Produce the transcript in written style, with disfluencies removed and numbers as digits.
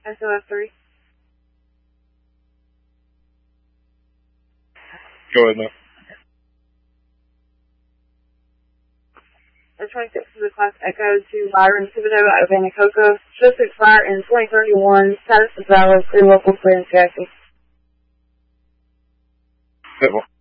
SOF3. Go ahead now. The 26 is a Class Echo to Byron Thibodeau out of Anacoco. Supposed to expire in 2031. Status is valid. Free local clearance, Jackie. Pitbull.